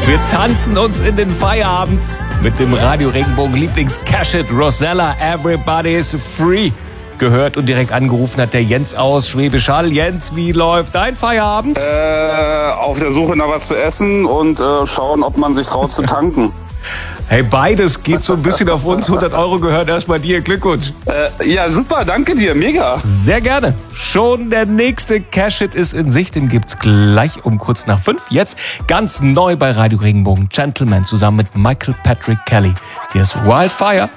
Wir tanzen uns in den Feierabend mit dem Radio Regenbogen Lieblings-Cash-Hit Rosella, Everybody is Free. Gehört und direkt angerufen hat der Jens aus Schwäbisch Hall. Jens, wie läuft dein Feierabend? Auf der Suche nach was zu essen und schauen, ob man sich traut zu tanken. Hey, beides geht so ein bisschen auf uns. 100 € gehört erstmal dir. Glückwunsch. Ja, super, danke dir, mega. Sehr gerne. Schon der nächste Cash-Hit ist in Sicht. Den gibt's gleich um kurz nach 5. Jetzt ganz neu bei Radio Regenbogen. Gentleman zusammen mit Michael Patrick Kelly. Hier ist Wildfire.